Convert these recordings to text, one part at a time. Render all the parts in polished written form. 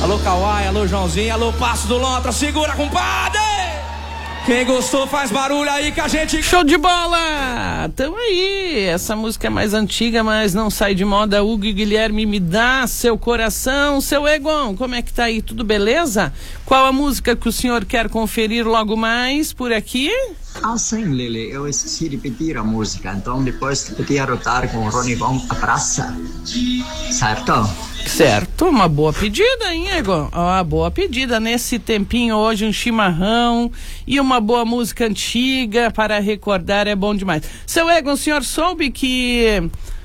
Alô, Kawai, alô, Joãozinho, alô, Passo do Lontra, segura, compadre! Quem gostou faz barulho aí que a gente... Show de bola! Tamo aí, essa música é mais antiga, mas não sai de moda. Hugo e Guilherme, me dá seu coração. Seu Egon, como é que tá aí? Tudo beleza? Qual a música que o senhor quer conferir logo mais por aqui? Ah, sim, Lili, eu esqueci de pedir a música, então depois de pedir rotar com o Rony Von a praça, certo? Certo, uma boa pedida, hein, Egon? Uma boa pedida nesse tempinho hoje, um chimarrão e uma boa música antiga para recordar é bom demais. Seu Egon, o senhor soube que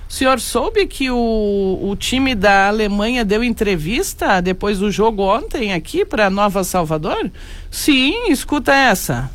o time da Alemanha deu entrevista depois do jogo ontem aqui para Nova Salvador? Sim, escuta essa.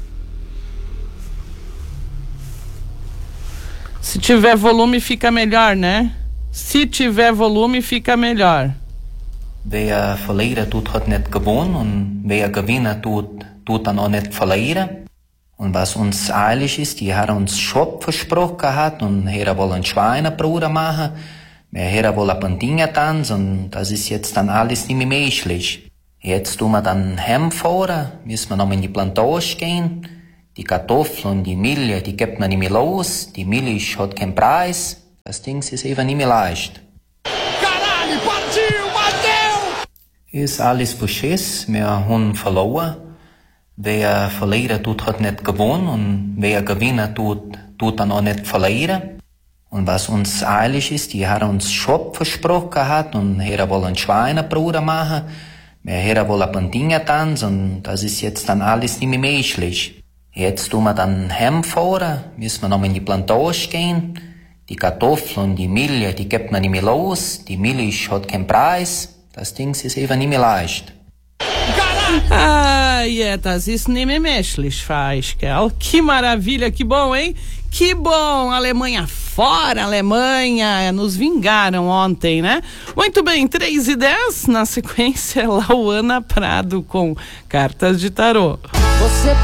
Se tiver volume fica melhor, né? Se tiver volume fica melhor. Wer verlieren tut, hat nicht gewonnen und wer gewinnen tut dann auch nicht verlieren. Und was uns eilig ist, die haben uns Schop versprochen gehabt und hier wollen Schweinebruder machen. Wir wollen Pandinga tanzen und das ist jetzt dann alles nicht mehr möglich. Jetzt tun wir dann heimfahren, müssen wir noch in die Plantage gehen. Die Kartoffeln und die Milch, die gibt man nicht mehr los. Die Milch hat keinen Preis. Das Ding ist einfach nicht mehr leicht. Caralho, partiu, bateu! Ist alles Beschiss, wir haben verloren. Wer verlieren tut, hat nicht gewonnen und wer gewinnen tut dann auch nicht verlieren. Und was uns eilig ist, die haben uns Schop versprochen gehabt und hier wollen Schweinebruder machen. Wir wollen Pandinga tanzen und das ist jetzt dann alles nicht mehr möglich. Jetzt tun wir dann heimfahren, müssen wir noch in die Plantage gehen. Die Kartoffeln und die Milch, die gibt man nicht mehr los. Die Milch hat keinen Preis. Das Ding ist einfach nicht mehr leicht. Das ist nicht mehr menschlich, faz, Kel. Que maravilha, que bom, hein? Que bom, Alemanha fora, Alemanha, nos vingaram ontem, né? Muito bem, 3:10, na sequência, Lauana Prado com Cartas de Tarô.